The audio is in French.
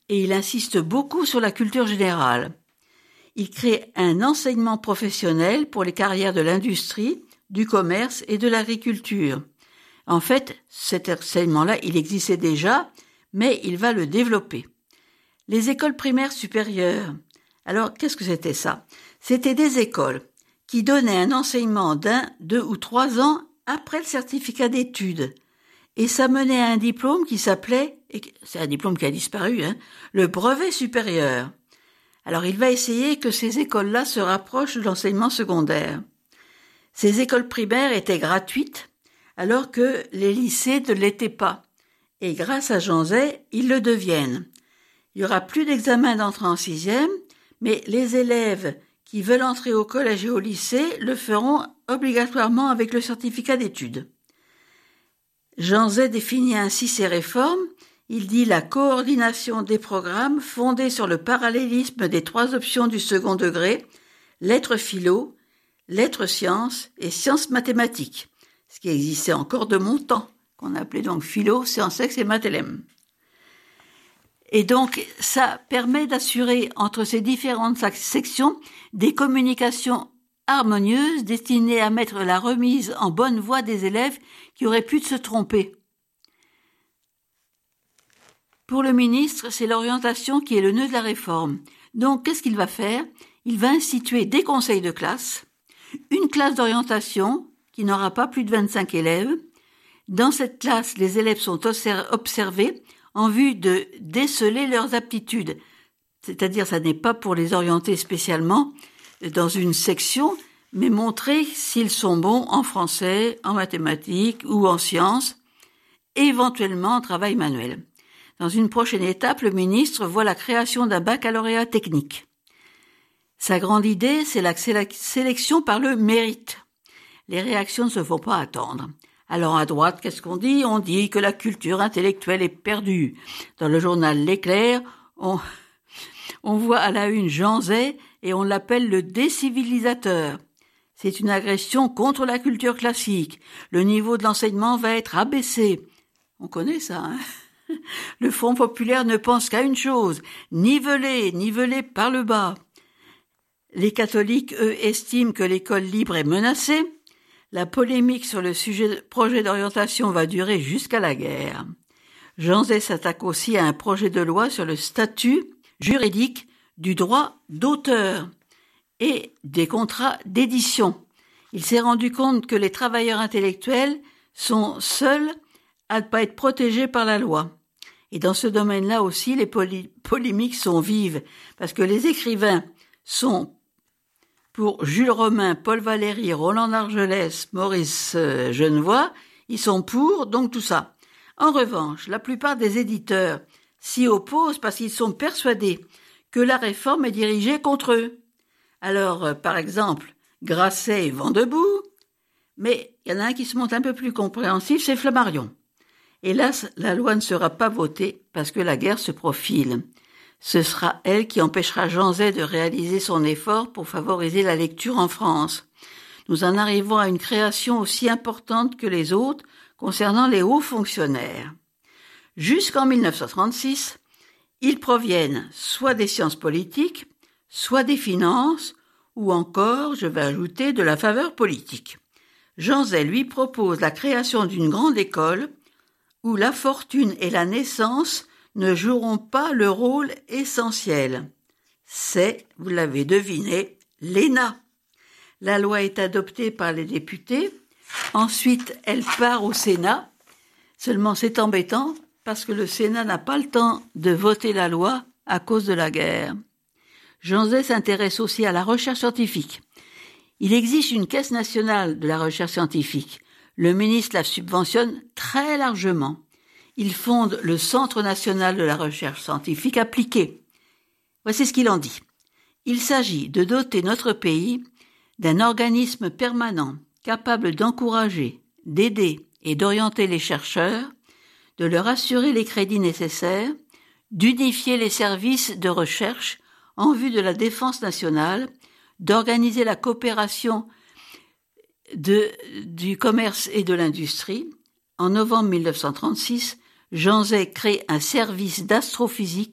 et il insiste beaucoup sur la culture générale. Il crée un enseignement professionnel pour les carrières de l'industrie, du commerce et de l'agriculture. En fait, cet enseignement-là, il existait déjà, mais il va le développer. Les écoles primaires supérieures. Alors, qu'est-ce que c'était ça? C'était des écoles qui donnaient un enseignement d'1, 2 ou 3 ans après le certificat d'études. Et ça menait à un diplôme qui s'appelait, et c'est un diplôme qui a disparu, le brevet supérieur. Alors il va essayer que ces écoles-là se rapprochent de l'enseignement secondaire. Ces écoles primaires étaient gratuites, alors que les lycées ne l'étaient pas. Et grâce à Jean Zay, ils le deviennent. Il n'y aura plus d'examen d'entrée en 6e, mais les élèves qui veulent entrer au collège et au lycée le feront obligatoirement avec le certificat d'études. Jean Zay définit ainsi ses réformes. Il dit la coordination des programmes fondés sur le parallélisme des 3 options du second degré, lettres philo, lettres sciences et sciences mathématiques, ce qui existait encore de mon temps, qu'on appelait donc philo, sciences ex et maths LM. Et donc, ça permet d'assurer entre ces différentes sections des communications harmonieuses destinées à mettre la remise en bonne voie des élèves qui auraient pu se tromper. Pour le ministre, c'est l'orientation qui est le nœud de la réforme. Donc, qu'est-ce qu'il va faire? Il va instituer des conseils de classe, une classe d'orientation qui n'aura pas plus de 25 élèves. Dans cette classe, les élèves sont observés en vue de déceler leurs aptitudes. C'est-à-dire, ça n'est pas pour les orienter spécialement dans une section, mais montrer s'ils sont bons en français, en mathématiques ou en sciences, éventuellement en travail manuel. Dans une prochaine étape, le ministre voit la création d'un baccalauréat technique. Sa grande idée, c'est la sélection par le mérite. Les réactions ne se font pas attendre. Alors à droite, qu'est-ce qu'on dit? On dit que la culture intellectuelle est perdue. Dans le journal L'Éclair, on voit à la une Jean Zay et on l'appelle le décivilisateur. C'est une agression contre la culture classique. Le niveau de l'enseignement va être abaissé. On connaît ça, Le Front populaire ne pense qu'à une chose, niveler par le bas. Les catholiques, eux, estiment que l'école libre est menacée. La polémique sur le projet d'orientation va durer jusqu'à la guerre. Jean Zay s'attaque aussi à un projet de loi sur le statut juridique du droit d'auteur et des contrats d'édition. Il s'est rendu compte que les travailleurs intellectuels sont seuls à ne pas être protégés par la loi. Et dans ce domaine-là aussi, les polémiques sont vives, parce que les écrivains sont, pour Jules Romain, Paul Valéry, Roland d'Argelès, Maurice Genevoix, ils sont pour, donc tout ça. En revanche, la plupart des éditeurs s'y opposent parce qu'ils sont persuadés que la réforme est dirigée contre eux. Alors, par exemple, Grasset et Vendebout, mais il y en a un qui se montre un peu plus compréhensif, c'est Flammarion. Hélas, la loi ne sera pas votée parce que la guerre se profile. Ce sera elle qui empêchera Jean Zay de réaliser son effort pour favoriser la lecture en France. Nous en arrivons à une création aussi importante que les autres concernant les hauts fonctionnaires. Jusqu'en 1936, ils proviennent soit des sciences politiques, soit des finances, ou encore, je vais ajouter, de la faveur politique. Jean Zay lui propose la création d'une grande école où la fortune et la naissance ne joueront pas le rôle essentiel. C'est, vous l'avez deviné, l'ENA. La loi est adoptée par les députés. Ensuite, elle part au Sénat. Seulement, c'est embêtant parce que le Sénat n'a pas le temps de voter la loi à cause de la guerre. Jean Zay s'intéresse aussi à la recherche scientifique. Il existe une caisse nationale de la recherche scientifique. Le ministre la subventionne très largement. Il fonde le Centre national de la recherche scientifique appliquée. Voici ce qu'il en dit. Il s'agit de doter notre pays d'un organisme permanent capable d'encourager, d'aider et d'orienter les chercheurs, de leur assurer les crédits nécessaires, d'unifier les services de recherche en vue de la défense nationale, d'organiser la coopération du commerce et de l'industrie. En novembre 1936, Jean Zay crée un service d'astrophysique